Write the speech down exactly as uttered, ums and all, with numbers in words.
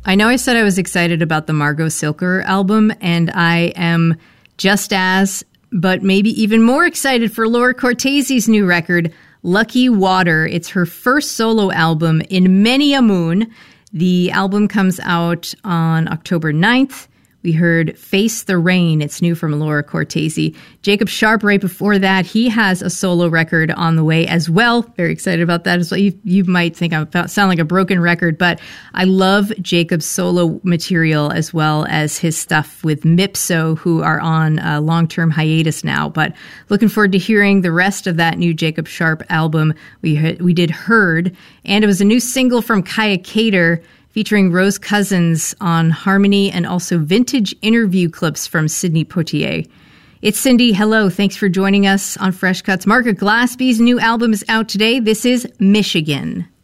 I know I said I was excited about the Margot Silker album, and I am just as, but maybe even more excited for Laura Cortese's new record, Lucky Water. It's her first solo album in many a moon. The album comes out on October ninth. We heard Face the Rain. It's new from Laura Cortese. Jacob Sharp, right before that, he has a solo record on the way as well. Very excited about that as well. You, you might think I sound like a broken record, but I love Jacob's solo material as well as his stuff with Mipso, who are on a long-term hiatus now. But looking forward to hearing the rest of that new Jacob Sharp album. We, we did Heard, and it was a new single from Kaya Cater, featuring Rose Cousins on harmony and also vintage interview clips from Sidney Poitier. It's Cindy. Hello. Thanks for joining us on Fresh Cuts. Margaret Glaspie's new album is out today. This is Michigan.